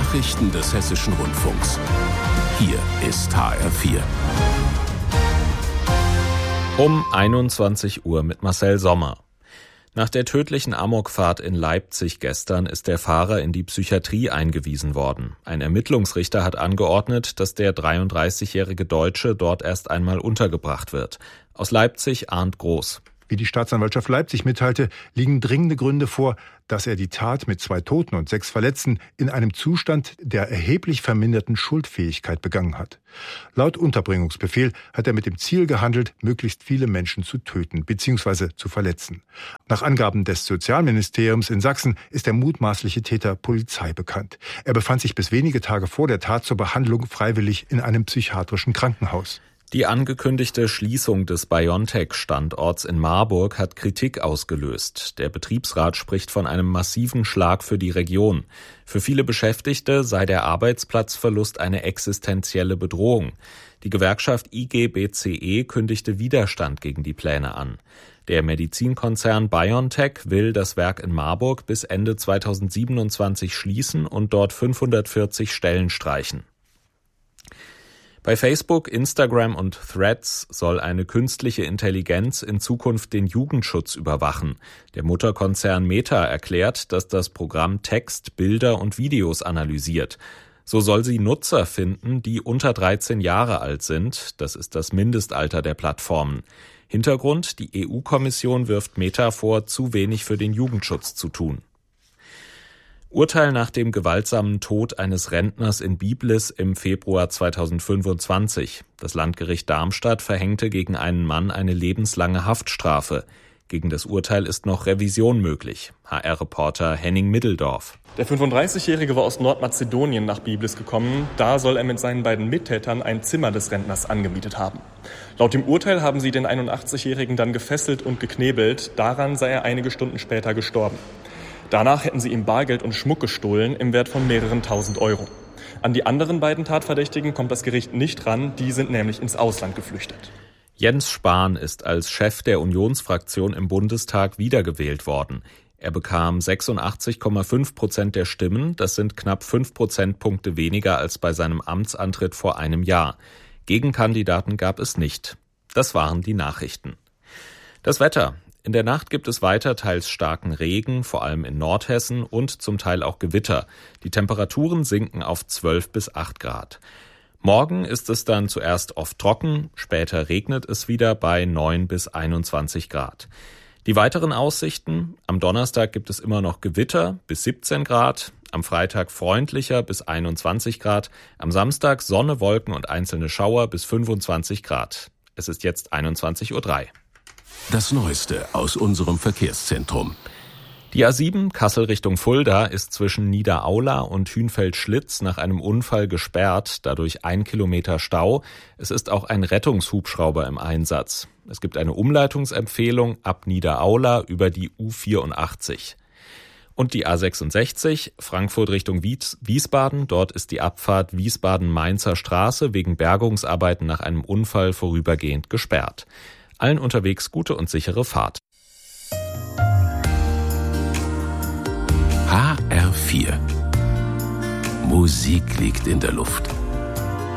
Nachrichten des Hessischen Rundfunks. Hier ist HR4. Um 21 Uhr mit Marcel Sommer. Nach der tödlichen Amokfahrt in Leipzig gestern ist der Fahrer in die Psychiatrie eingewiesen worden. Ein Ermittlungsrichter hat angeordnet, dass der 33-jährige Deutsche dort erst einmal untergebracht wird. Aus Leipzig Arndt Groß. Wie die Staatsanwaltschaft Leipzig mitteilte, liegen dringende Gründe vor, dass er die Tat mit 2 Toten und 6 Verletzten in einem Zustand der erheblich verminderten Schuldfähigkeit begangen hat. Laut Unterbringungsbefehl hat er mit dem Ziel gehandelt, möglichst viele Menschen zu töten bzw. zu verletzen. Nach Angaben des Sozialministeriums in Sachsen ist der mutmaßliche Täter Polizei bekannt. Er befand sich bis wenige Tage vor der Tat zur Behandlung freiwillig in einem psychiatrischen Krankenhaus. Die angekündigte Schließung des BioNTech-Standorts in Marburg hat Kritik ausgelöst. Der Betriebsrat spricht von einem massiven Schlag für die Region. Für viele Beschäftigte sei der Arbeitsplatzverlust eine existenzielle Bedrohung. Die Gewerkschaft IG BCE kündigte Widerstand gegen die Pläne an. Der Medizinkonzern BioNTech will das Werk in Marburg bis Ende 2027 schließen und dort 540 Stellen streichen. Bei Facebook, Instagram und Threads soll eine künstliche Intelligenz in Zukunft den Jugendschutz überwachen. Der Mutterkonzern Meta erklärt, dass das Programm Text, Bilder und Videos analysiert. So soll sie Nutzer finden, die unter 13 Jahre alt sind. Das ist das Mindestalter der Plattformen. Hintergrund: Die EU-Kommission wirft Meta vor, zu wenig für den Jugendschutz zu tun. Urteil nach dem gewaltsamen Tod eines Rentners in Biblis im Februar 2025. Das Landgericht Darmstadt verhängte gegen einen Mann eine lebenslange Haftstrafe. Gegen das Urteil ist noch Revision möglich. HR-Reporter Henning Middeldorf. Der 35-Jährige war aus Nordmazedonien nach Biblis gekommen. Da soll er mit seinen beiden Mittätern ein Zimmer des Rentners angemietet haben. Laut dem Urteil haben sie den 81-Jährigen dann gefesselt und geknebelt. Daran sei er einige Stunden später gestorben. Danach hätten sie ihm Bargeld und Schmuck gestohlen im Wert von mehreren tausend Euro. An die anderen beiden Tatverdächtigen kommt das Gericht nicht ran, die sind nämlich ins Ausland geflüchtet. Jens Spahn ist als Chef der Unionsfraktion im Bundestag wiedergewählt worden. Er bekam 86,5% der Stimmen, das sind knapp 5 Prozentpunkte weniger als bei seinem Amtsantritt vor einem Jahr. Gegenkandidaten gab es nicht. Das waren die Nachrichten. Das Wetter. In der Nacht gibt es weiter teils starken Regen, vor allem in Nordhessen, und zum Teil auch Gewitter. Die Temperaturen sinken auf 12 bis 8 Grad. Morgen ist es dann zuerst oft trocken, später regnet es wieder bei 9 bis 21 Grad. Die weiteren Aussichten: Am Donnerstag gibt es immer noch Gewitter bis 17 Grad, am Freitag freundlicher bis 21 Grad, am Samstag Sonne, Wolken und einzelne Schauer bis 25 Grad. Es ist jetzt 21:03 Uhr. Das Neueste aus unserem Verkehrszentrum. Die A7 Kassel Richtung Fulda ist zwischen Niederaula und Hünfeld-Schlitz nach einem Unfall gesperrt, dadurch 1 Kilometer Stau. Es ist auch ein Rettungshubschrauber im Einsatz. Es gibt eine Umleitungsempfehlung ab Niederaula über die U84. Und die A66 Frankfurt Richtung Wiesbaden, dort ist die Abfahrt Wiesbaden-Mainzer Straße wegen Bergungsarbeiten nach einem Unfall vorübergehend gesperrt. Allen unterwegs gute und sichere Fahrt. HR4. Musik liegt in der Luft.